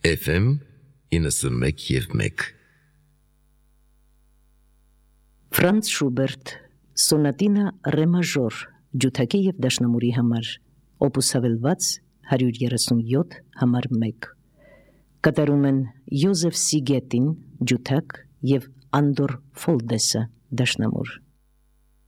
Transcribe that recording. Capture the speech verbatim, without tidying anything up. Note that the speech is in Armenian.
Էֆ Էմ իննսունմեկ և մեկ Ֆրանց Շուբերտ Սոնատինա ռե մաժոր ջութակի և դաշնամուրի համար օպուս հավելված հարյուր երեսունյոթ համար մեկ կատարում են Յոզեֆ Սիգետին ջութակ և Անդոր Ֆոլդեսը դաշնամուր